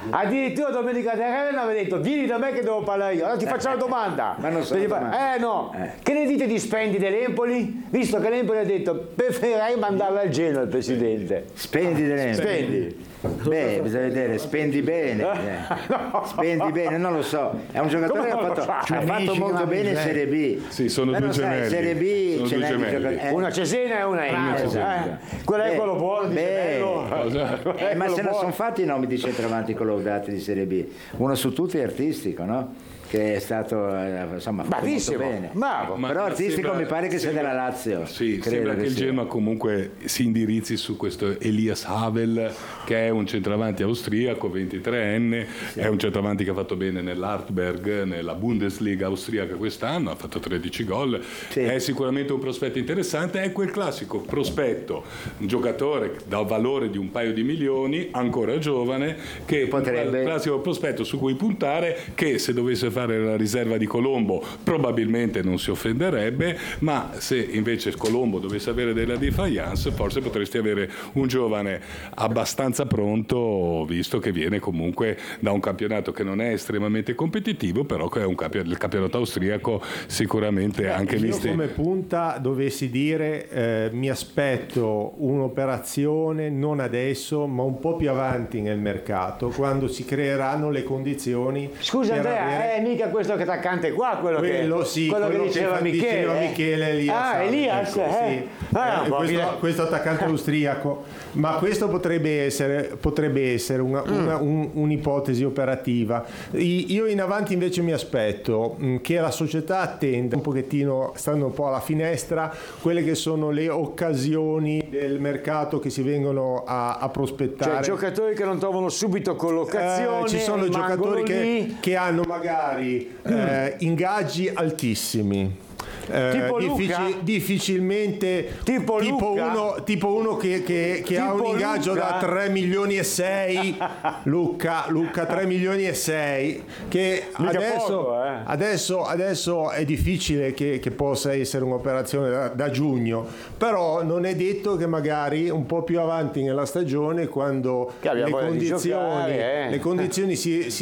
Addirittura Domenica Terrena aveva detto vieni da me che devo parlare io. Allora ti faccio una domanda. Ma non so. No. Che ne dite di Spendi dell'Empoli? Visto che l'Empoli ha detto preferirei mandarlo al Genoa il presidente. Spendi dell'Empoli. Spendi. Beh, bisogna vedere, spendi bene. Spendi bene, non lo so. È un giocatore che ha fatto molto bene in Serie B. Sì, sono due gemelli. In Serie B sono ce due n'è di gemelli. Una Cesena e una Inter. Quello è quello buono di Gemello. Ma se ne sono fatti i nomi di centravanti collaudati di Serie B. Uno su tutti è artistico, no? Che è stato insomma fatto molto bene. Bravo. Però artistico mi pare che sia della Lazio. Sì, sembra che il Genoa comunque si indirizzi su questo Elias Havel, che è un centravanti austriaco, 23enne, è un centravanti che ha fatto bene nell'Artberg, nella Bundesliga austriaca quest'anno, ha fatto 13 gol, è sicuramente un prospetto interessante, è quel classico prospetto, un giocatore da valore di un paio di milioni, ancora giovane, che potrebbe, il classico prospetto su cui puntare, che se dovesse fare la riserva di Colombo probabilmente non si offenderebbe, ma se invece Colombo dovesse avere della defiance forse potresti avere un giovane abbastanza pronto, visto che viene comunque da un campionato che non è estremamente competitivo, però che è il campionato austriaco sicuramente anche visto. Io come punta dovessi dire mi aspetto un'operazione non adesso ma un po' più avanti nel mercato, quando si creeranno le condizioni. Scusa Andrea, mica questo che t'accante qua, quello che diceva Michele Elias. Ecco, questo attaccante austriaco, ma questo potrebbe essere un'ipotesi operativa. Io in avanti invece mi aspetto che la società attenda un pochettino, stando un po' alla finestra, quelle che sono le occasioni del mercato che si vengono a prospettare. Cioè giocatori che non trovano subito collocazione, ci sono giocatori che hanno magari ingaggi altissimi. Difficilmente tipo uno che ha un ingaggio da 3 milioni e 6 Luca 3 milioni e 6 che adesso è difficile che possa essere un'operazione da giugno, però non è detto che magari un po' più avanti nella stagione, quando le condizioni si